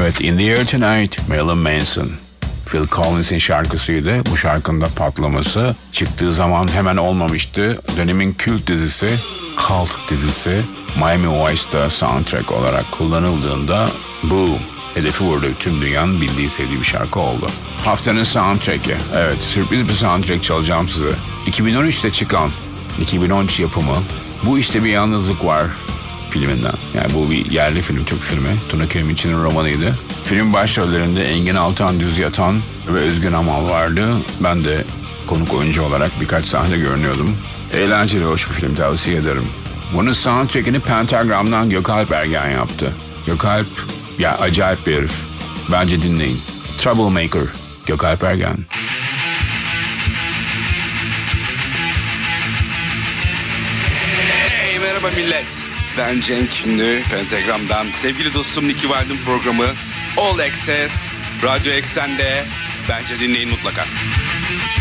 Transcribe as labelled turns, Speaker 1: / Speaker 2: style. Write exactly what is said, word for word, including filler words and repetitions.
Speaker 1: Evet, In the Air Tonight, Marilyn Manson. Phil Collins'in şarkısıydı. Bu şarkının da patlaması çıktığı zaman hemen olmamıştı. Dönemin kült dizisi, cult dizisi Miami Vice'da soundtrack olarak kullanıldığında bu hedefi vurdu. Tüm dünyanın bildiği, sevdiği bir şarkı oldu. Haftanın soundtrack'i. Evet, sürpriz bir soundtrack çalacağım size. iki bin on üçte çıkan, iki bin on üç yapımı Bu İşte Bir Yalnızlık Var filminden. Yani bu bir yerli film, Türk filmi. Tuna Kiremitçi'nin romanıydı. Film başrollerinde Engin Altan Düz Yatan ve Özgün Amal vardı. Ben de konuk oyuncu olarak birkaç sahne görünüyordum. Eğlenceli, hoş bir film, tavsiye ederim. Bunun soundtrack'ini Pentagram'dan Gökalp Ergen yaptı. Gökalp, ya acayip bir herif. Bence dinleyin. Troublemaker, Gökalp Ergen.
Speaker 2: Hey merhaba millet. Ben Cenk Ünlü, Pentagram'dan. Sevgili dostum Nicky Wild'ın programı All Access, Radyo Eksen'de. Bence dinleyin mutlaka.